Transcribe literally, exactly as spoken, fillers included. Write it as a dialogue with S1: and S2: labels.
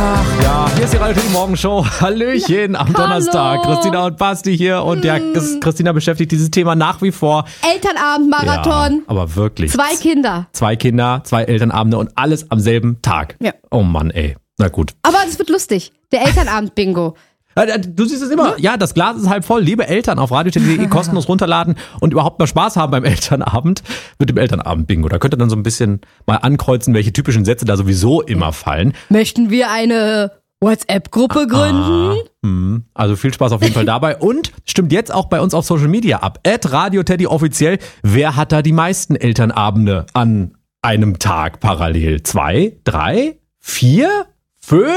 S1: Ach ja, hier ist die Radio Morgenshow. Hallöchen am
S2: Hallo.
S1: Donnerstag. Christina und Basti hier und der Christina beschäftigt dieses Thema nach wie vor.
S2: Elternabendmarathon.
S1: Ja, aber wirklich.
S2: Zwei Kinder.
S1: Zwei Kinder, zwei Elternabende und alles am selben Tag.
S2: Ja.
S1: Oh Mann, ey. Na gut.
S2: Aber es wird lustig. Der Elternabend-Bingo.
S1: Du siehst es immer. Ja, das Glas ist halb voll. Liebe Eltern, auf radio punkt de kostenlos runterladen und überhaupt mal Spaß haben beim Elternabend mit dem Elternabend-Bingo. Da könnt ihr dann so ein bisschen mal ankreuzen, welche typischen Sätze da sowieso immer fallen.
S2: Möchten wir eine WhatsApp-Gruppe gründen?
S1: Ah, also viel Spaß auf jeden Fall dabei. Und stimmt jetzt auch bei uns auf Social Media ab. at Radio Teddy offiziell. Wer hat da die meisten Elternabende an einem Tag parallel? Zwei, drei, vier, fünf?